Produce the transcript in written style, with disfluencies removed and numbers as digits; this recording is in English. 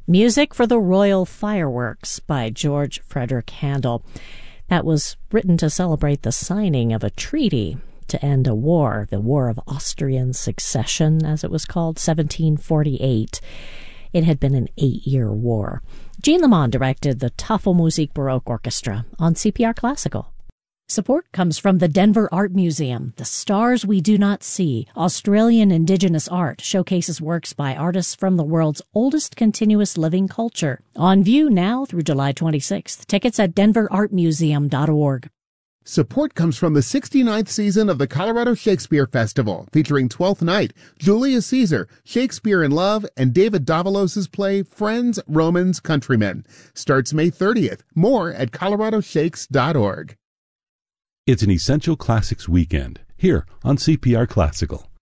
Music for the Royal Fireworks by George Frederick Handel. That was written to celebrate the signing of a treaty to end a war, the War of Austrian Succession, as it was called, 1748. It had been an 8-year war. Jean Lamond directed the Tafelmusik Baroque Orchestra on CPR Classical. Support comes from the Denver Art Museum. The Stars We Do Not See, Australian Indigenous art, showcases works by artists from the world's oldest continuous living culture. On view now through July 26th. Tickets at denverartmuseum.org. Support comes from the 69th season of the Colorado Shakespeare Festival, featuring 12th Night, Julius Caesar, Shakespeare in Love, and David Davalos' play Friends, Romans, Countrymen. Starts May 30th. More at coloradoshakes.org. It's an Essential Classics weekend here on CPR Classical.